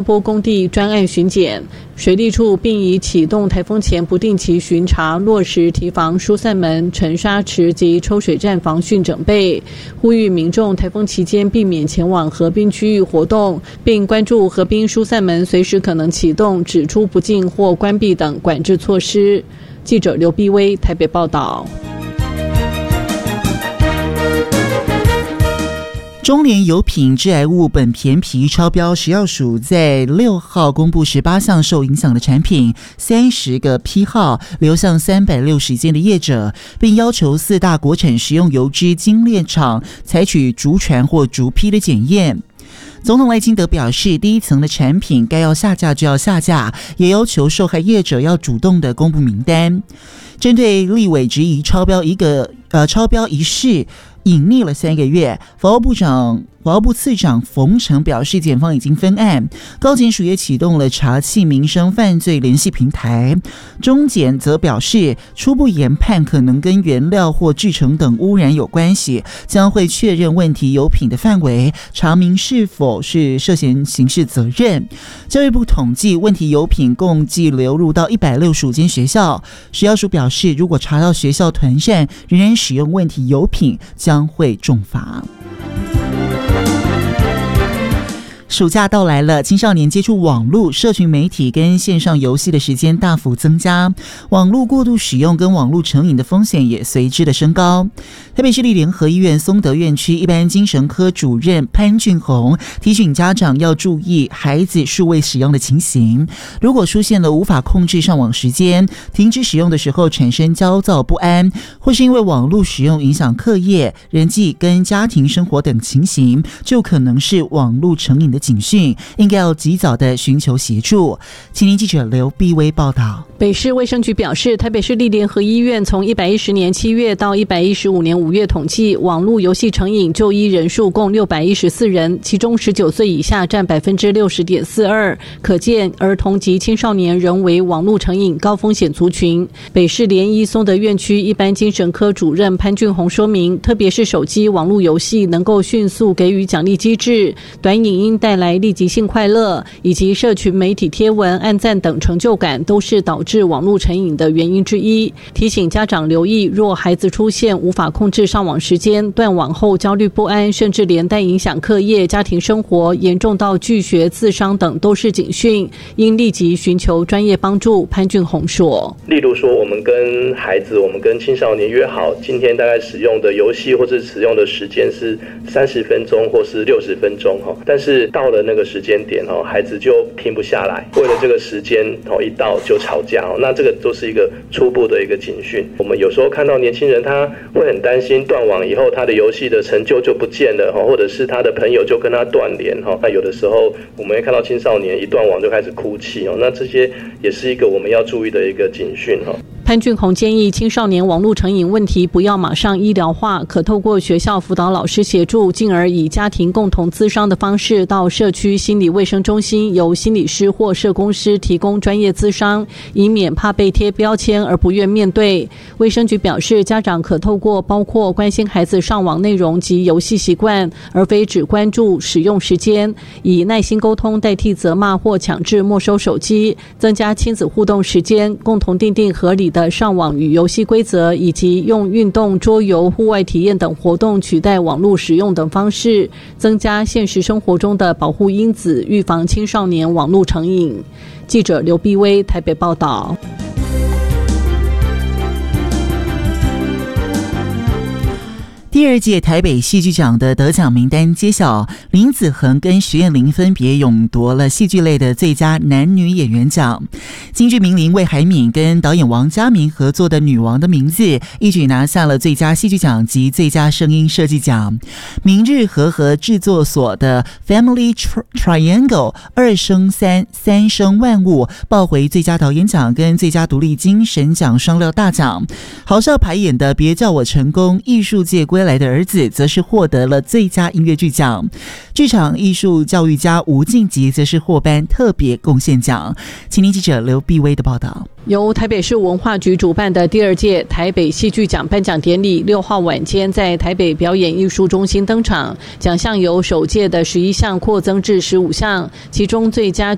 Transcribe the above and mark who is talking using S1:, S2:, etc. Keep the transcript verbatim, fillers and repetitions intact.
S1: 坡工地专案巡检，水利处并已启动台风前不定期巡查，落实堤防、疏散门、沉沙池及抽水站防汛整备，呼吁民众台风期间避免前往河滨区域活动，并关注河滨疏散门随时可能启动、只出不进或关闭等管制措施。记者刘碧薇台北报道。
S2: 中联油品致癌物苯醃铍超标，食药署在六号公布十八项受影响的产品，三十个批号流向三百六十间的业者，并要求四大国产食用油脂精炼厂采取逐传或逐批的检验。总统赖清德表示，第一层的产品该要下架就要下架，也要求受害业者要主动的公布名单。针对立委质疑超标一个呃超标一事隐匿了三个月，法务部长法务部次长冯成表示，检方已经分案，高检署也启动了查缉民生犯罪联系平台。中检则表示，初步研判可能跟原料或制成等污染有关系，将会确认问题油品的范围，查明是否是涉嫌刑事责任。教育部统计，问题油品共计流入到一百六十五间学校。食药署表示，如果查到学校团膳仍然使用问题油品，将会重罚。暑假到来了，青少年接触网络、社群媒体跟线上游戏的时间大幅增加，网络过度使用跟网络成瘾的风险也随之的升高。台北市立联合医院松德院区一般精神科主任潘俊宏提醒家长要注意孩子数位使用的情形，如果出现了无法控制上网时间、停止使用的时候产生焦躁不安，或是因为网络使用影响课业、人际跟家庭生活等情形，就可能是网络成瘾的警讯，应该要及早的寻求协助。青年记者刘碧薇报道。
S1: 北市卫生局表示，台北市立联合医院从一百一十年七月到一百一十五年五月统计，网络游戏成瘾就医人数共六百一十四人，其中十九岁以下占百分之六十点四二，可见儿童及青少年仍为网络成瘾高风险族群。北市联医松德院区一般精神科主任潘俊宏说明，特别是手机网络游戏能够迅速给予奖励机制，短影音带来立即性快乐，以及社群媒体贴文、按赞等成就感，都是导致网络成瘾的原因之一。提醒家长留意，若孩子出现无法控制上网时间、断网后焦虑不安，甚至连带影响课业、家庭生活，严重到拒学、自伤等，都是警讯，应立即寻求专业帮助。潘俊宏说，
S3: 例如说，我们跟孩子、我们跟青少年约好，今天大概使用的游戏或者使用的时间是三十分钟或是六十分钟，但是到了那个时间点，孩子就停不下来，为了这个时间一到就吵架，那这个都是一个初步的一个警讯。我们有时候看到年轻人他会很担心断网以后他的游戏的成就就不见了，或者是他的朋友就跟他断联，那有的时候我们会看到青少年一断网就开始哭泣，那这些也是一个我们要注意的一个警讯。
S1: 潘俊宏建议青少年网络成瘾问题不要马上医疗化，可透过学校辅导老师协助，进而以家庭共同咨商的方式到社区心理卫生中心，由心理师或社工师提供专业咨商，以免怕被贴标签而不愿面对。卫生局表示，家长可透过包括关心孩子上网内容及游戏习惯，而非只关注使用时间，以耐心沟通代替责骂或强制没收手机，增加亲子互动时间，共同订定合理的上网与游戏规则，以及用运动、桌游、户外体验等活动取代网络使用等方式，增加现实生活中的保护因子，预防青少年网络成瘾。记者刘碧薇台北报道。
S2: 第二届台北戏剧奖的得奖名单揭晓，林子恒跟徐彦霖分别勇夺了戏剧类的最佳男女演员奖。京剧名伶魏海敏跟导演王嘉明合作的《女王的名字》一举拿下了最佳戏剧奖及最佳声音设计奖。明日和和制作所的 Family Triangle 二生三三生万物抱回最佳导演奖跟最佳独立精神奖双料大奖。郝邵排演的《别叫我成功》艺术界归来的儿子则是获得了最佳音乐剧奖，剧场艺术教育家吴敬吉则是获颁特别贡献奖。青年记者刘碧薇的报道。
S1: 由台北市文化局主办的第二届台北戏剧奖颁奖典礼六号晚间在台北表演艺术中心登场，奖项由首届的十一项扩增至十五项，其中最佳